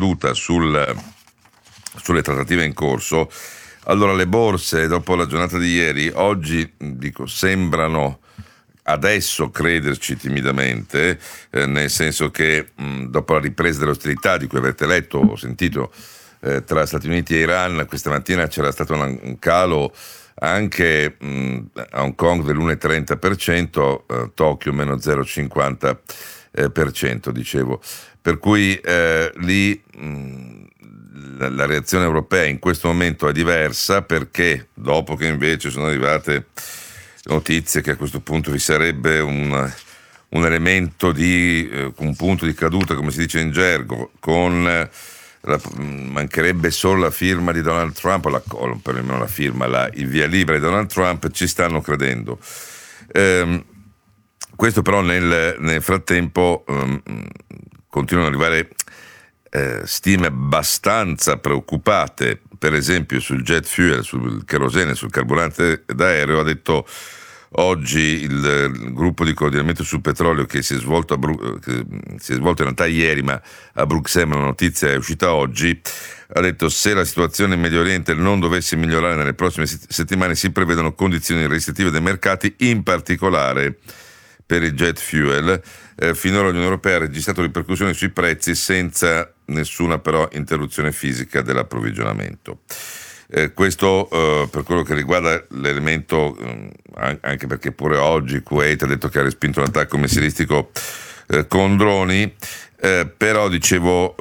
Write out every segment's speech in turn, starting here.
caduta sulle trattative in corso. Allora, le borse dopo la giornata di ieri, oggi sembrano adesso crederci timidamente, nel senso che dopo la ripresa delle ostilità di cui avete letto o sentito tra Stati Uniti e Iran, questa mattina c'era stato un calo anche a Hong Kong dell'1,30%, Tokyo meno 0,50%, dicevo. Per cui lì la reazione europea in questo momento è diversa, perché dopo che invece sono arrivate notizie che a questo punto vi sarebbe un elemento di un punto di caduta, come si dice in gergo, mancherebbe solo la firma di Donald Trump, o perlomeno la firma, il via libera di Donald Trump, ci stanno credendo. Questo però nel frattempo continuano ad arrivare stime abbastanza preoccupate, per esempio sul jet fuel, sul kerosene, sul carburante d'aereo. Ha detto oggi il gruppo di coordinamento sul petrolio, che si è svolto in realtà ieri, ma a Bruxelles, la notizia è uscita oggi, ha detto: se la situazione in Medio Oriente non dovesse migliorare nelle prossime settimane, si prevedono condizioni restrittive dei mercati, in particolare per il jet fuel. Finora l'Unione Europea ha registrato ripercussioni sui prezzi senza nessuna però interruzione fisica dell'approvvigionamento. Questo per quello che riguarda l'elemento, anche perché pure oggi Kuwait ha detto che ha respinto un attacco missilistico con droni, però dicevo,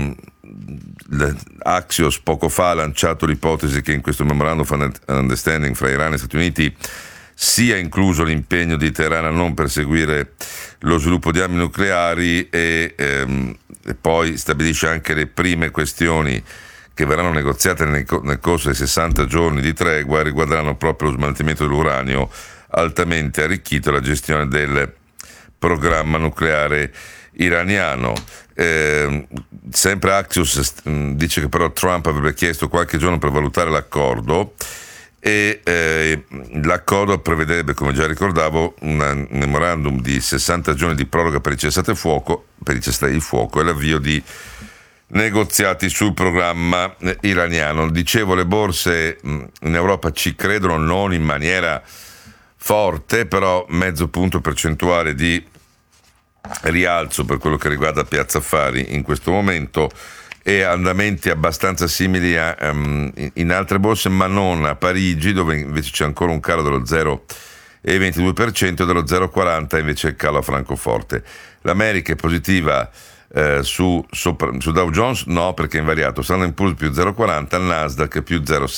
Axios poco fa ha lanciato l'ipotesi che in questo memorandum of understanding fra Iran e Stati Uniti sia incluso l'impegno di Teheran a non perseguire lo sviluppo di armi nucleari, e poi stabilisce anche le prime questioni che verranno negoziate nel corso dei 60 giorni di tregua, riguarderanno proprio lo smaltimento dell'uranio altamente arricchito e la gestione del programma nucleare iraniano. Sempre Axios dice che però Trump avrebbe chiesto qualche giorno per valutare l'accordo, e l'accordo prevederebbe, come già ricordavo, un memorandum di 60 giorni di proroga per i cessate il fuoco e l'avvio di negoziati sul programma iraniano. Dicevo, le borse in Europa ci credono, non in maniera forte, però mezzo punto percentuale di rialzo per quello che riguarda Piazza Affari in questo momento, e andamenti abbastanza simili in altre borse, ma non a Parigi, dove invece c'è ancora un calo dello 0,22% e dello 0,40% invece il calo a Francoforte. L'America è positiva su Dow Jones, no, perché è invariato, Standard & Poor's più 0,40%, il Nasdaq più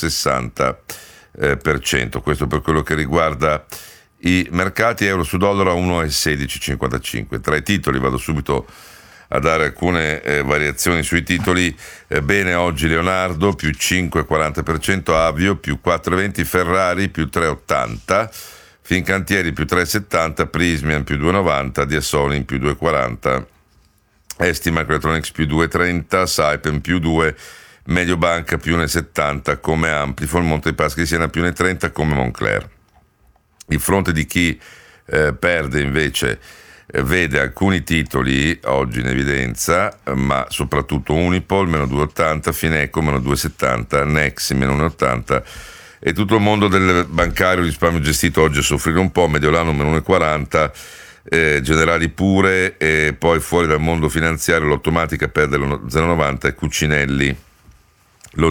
0,60%. Questo per quello che riguarda i mercati. Euro su dollaro a 1,1655. Tra i titoli vado subito a dare alcune variazioni sui titoli. Bene oggi Leonardo più 5,40%, Avio più 4,20%, Ferrari più 3,80%, Fincantieri più 3,70%, Prysmian più 2,90%, Diasonin più 2,40%, Estima Electronics più 2,30%, Saipem più 2%, Mediobanca più 1,70% come Amplifon, Monte dei Paschi di Siena più 1,30% come Moncler. Il fronte di chi perde invece vede alcuni titoli oggi in evidenza, ma soprattutto Unipol meno 2,80%, Fineco meno 2,70%, Nexi meno 1,80%, e tutto il mondo del bancario risparmio gestito oggi a soffrire un po'. Mediolano meno 1,40%, Generali pure, e poi fuori dal mondo finanziario l'Automatica perde lo 0,90% e Cucinelli lo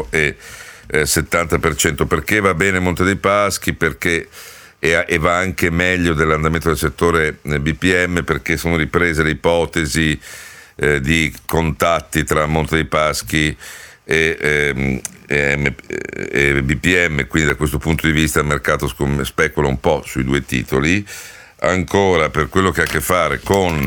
0,70%. Perché va bene Monte dei Paschi? Perché e va anche meglio dell'andamento del settore BPM, perché sono riprese le ipotesi di contatti tra Monte dei Paschi e BPM, quindi da questo punto di vista il mercato specula un po' sui due titoli. Ancora per quello che ha a che fare con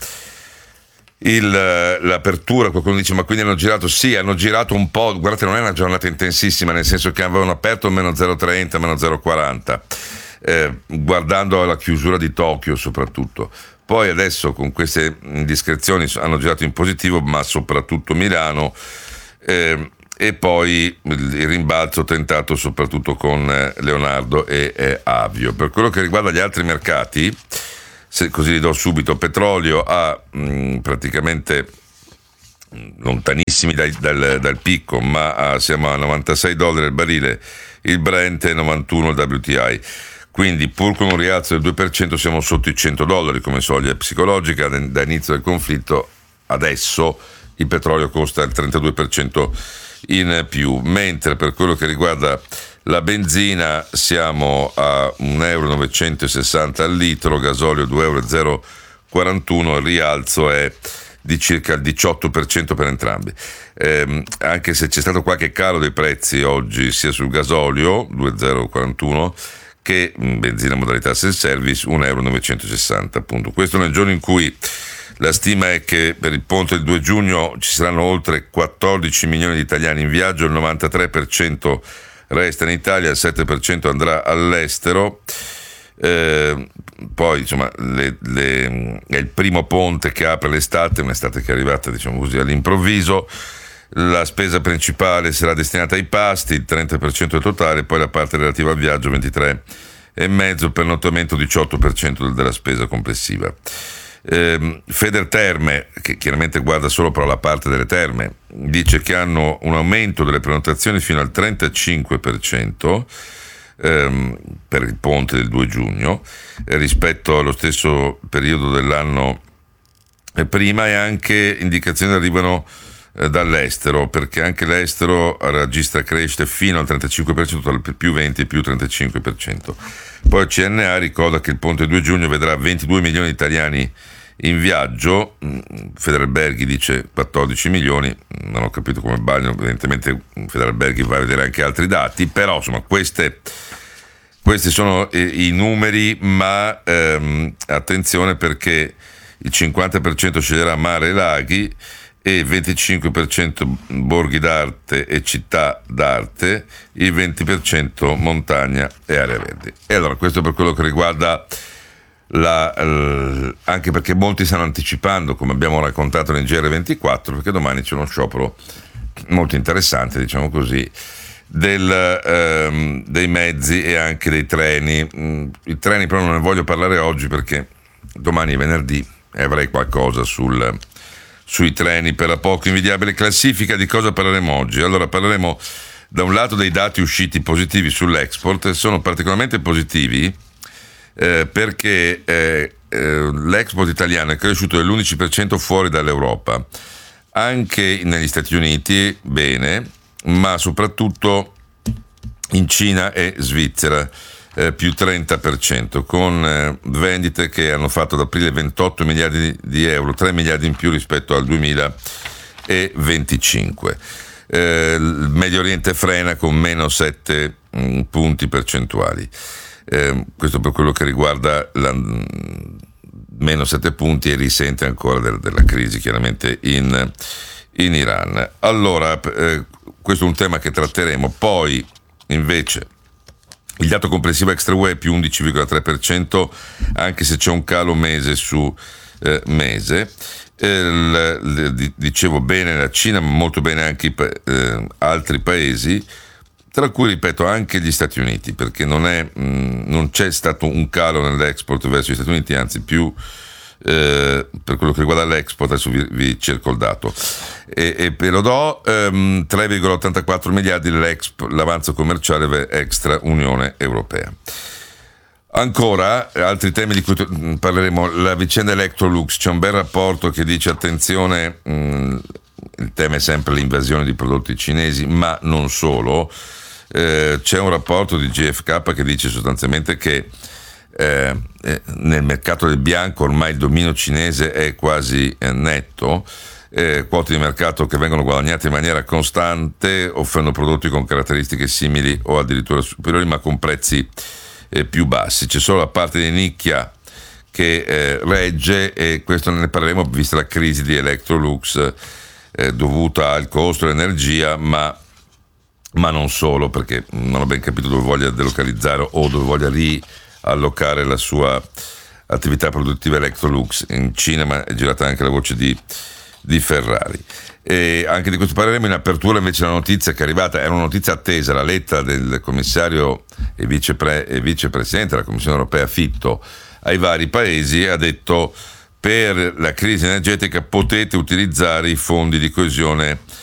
l'apertura, qualcuno dice ma quindi hanno girato? Sì, hanno girato un po', guardate, non è una giornata intensissima, nel senso che avevano aperto meno 0,30, meno 0,40, guardando la chiusura di Tokyo soprattutto. Poi adesso con queste indiscrezioni hanno girato in positivo, ma soprattutto Milano, e poi il rimbalzo tentato soprattutto con Leonardo e Avio. Per quello che riguarda gli altri mercati, così li do subito, petrolio ha praticamente lontanissimi dal picco, ma siamo a $96 al barile il Brent e 91 il WTI. Quindi pur con un rialzo del 2% siamo sotto i $100 come soglia psicologica. Da inizio del conflitto adesso il petrolio costa il 32% in più, mentre per quello che riguarda la benzina siamo a €1,960 al litro, gasolio €2,041, il rialzo è di circa il 18% per entrambi, anche se c'è stato qualche calo dei prezzi oggi sia sul gasolio €2,041 che benzina modalità self-service €1,960 appunto. Questo nel giorno in cui la stima è che per il ponte del 2 giugno ci saranno oltre 14 milioni di italiani in viaggio, il 93% resta in Italia, il 7% andrà all'estero. Poi insomma è il primo ponte che apre l'estate, un'estate che è arrivata diciamo così all'improvviso. La spesa principale sarà destinata ai pasti, il 30% del totale, poi la parte relativa al viaggio 23,5%, pernottamento 18% della spesa complessiva. Federterme, che chiaramente guarda solo però la parte delle terme, dice che hanno un aumento delle prenotazioni fino al 35% per il ponte del 2 giugno rispetto allo stesso periodo dell'anno prima, e anche indicazioni arrivano dall'estero, perché anche l'estero registra crescite fino al 35%, tra più 20 e più 35%. Poi il CNA ricorda che il ponte 2 giugno vedrà 22 milioni di italiani in viaggio. Federalberghi dice 14 milioni, non ho capito come sbaglio, evidentemente Federalberghi va a vedere anche altri dati, però insomma questi sono i numeri, ma attenzione perché il 50% sceglierà mare e laghi e 25% borghi d'arte e città d'arte, il 20% montagna e aree verdi. E allora questo per quello che riguarda anche perché molti stanno anticipando, come abbiamo raccontato nel GR24, perché domani c'è uno sciopero molto interessante, diciamo così, dei mezzi e anche dei treni. I treni però non ne voglio parlare oggi perché domani è venerdì e avrei qualcosa sui treni per la poco invidiabile classifica. Di cosa parleremo oggi? Allora parleremo da un lato dei dati usciti positivi sull'export. Sono particolarmente positivi perché l'export italiano è cresciuto dell'11% fuori dall'Europa, anche negli Stati Uniti bene, ma soprattutto in Cina e Svizzera più 30%, con vendite che hanno fatto ad aprile 28 miliardi di euro, 3 miliardi in più rispetto al 2025. Il Medio Oriente frena con meno 7 punti percentuali. Questo per quello che riguarda meno 7 punti, e risente ancora della crisi chiaramente in Iran. Allora, questo è un tema che tratteremo. Poi invece il dato complessivo extra UE più 11,3%, anche se c'è un calo mese su mese. Dicevo bene la Cina, ma molto bene anche altri paesi, tra cui ripeto anche gli Stati Uniti, perché non c'è stato un calo nell'export verso gli Stati Uniti, anzi più per quello che riguarda l'export. Adesso vi cerco il dato e ve lo do. 3,84 miliardi l'avanzo commerciale extra Unione Europea. Ancora altri temi di cui parleremo, la vicenda Electrolux. C'è un bel rapporto che dice attenzione, il tema è sempre l'invasione di prodotti cinesi, ma non solo. C'è un rapporto di GfK che dice sostanzialmente che nel mercato del bianco ormai il dominio cinese è quasi netto, quote di mercato che vengono guadagnate in maniera costante, offrendo prodotti con caratteristiche simili o addirittura superiori, ma con prezzi più bassi. C'è solo la parte di nicchia che regge, e questo ne parleremo vista la crisi di Electrolux dovuta al costo dell'energia, ma non solo, perché non ho ben capito dove voglia delocalizzare o dove voglia riallocare la sua attività produttiva Electrolux in Cina, ma è girata anche la voce di Ferrari. E anche di questo parleremo. In apertura invece la notizia che è arrivata, era una notizia attesa, la lettera del commissario e vicepresidente della Commissione Europea Fitto ai vari paesi. Ha detto per la crisi energetica potete utilizzare i fondi di coesione